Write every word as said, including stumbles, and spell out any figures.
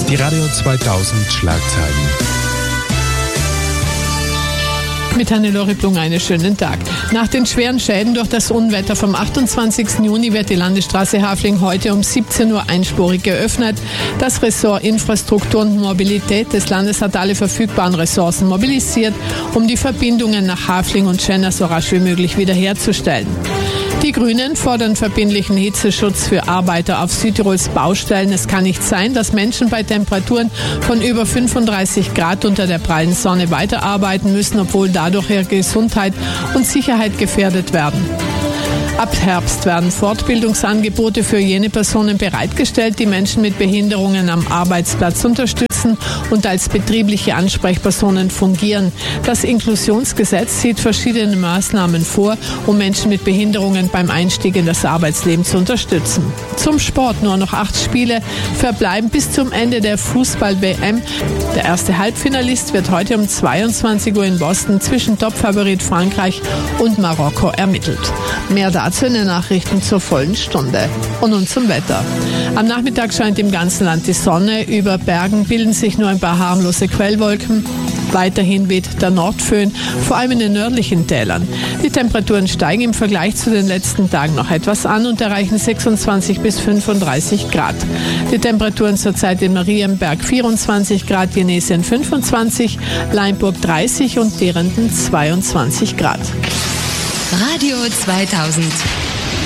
Die Radio zweitausend Schlagzeilen. Mit Hannelore Blung einen schönen Tag. Nach den schweren Schäden durch das Unwetter vom achtundzwanzigsten Juni wird die Landesstraße Hafling heute um siebzehn Uhr einspurig geöffnet. Das Ressort Infrastruktur und Mobilität des Landes hat alle verfügbaren Ressourcen mobilisiert, um die Verbindungen nach Hafling und Schenna so rasch wie möglich wiederherzustellen. Die Grünen fordern verbindlichen Hitzeschutz für Arbeiter auf Südtirols Baustellen. Es kann nicht sein, dass Menschen bei Temperaturen von über fünfunddreißig Grad unter der prallen Sonne weiterarbeiten müssen, obwohl dadurch ihre Gesundheit und Sicherheit gefährdet werden. Ab Herbst werden Fortbildungsangebote für jene Personen bereitgestellt, die Menschen mit Behinderungen am Arbeitsplatz unterstützen und als betriebliche Ansprechpersonen fungieren. Das Inklusionsgesetz sieht verschiedene Maßnahmen vor, um Menschen mit Behinderungen beim Einstieg in das Arbeitsleben zu unterstützen. Zum Sport nur noch acht Spiele verbleiben bis zum Ende der Fußball-W M. Der erste Halbfinalist wird heute um zweiundzwanzig Uhr in Boston zwischen Topfavorit Frankreich und Marokko ermittelt. Mehr dazu in den Nachrichten zur vollen Stunde. Und nun zum Wetter. Am Nachmittag scheint im ganzen Land die Sonne. Über Bergen bilden sich nur ein paar harmlose Quellwolken. Weiterhin weht der Nordföhn, vor allem in den nördlichen Tälern. Die Temperaturen steigen im Vergleich zu den letzten Tagen noch etwas an und erreichen sechsundzwanzig bis fünfunddreißig Grad. Die Temperaturen zurzeit in Marienberg vierundzwanzig Grad, Jenesien fünfundzwanzig, Leinburg dreißig und Derenden zweiundzwanzig Grad. Radio zweitausend.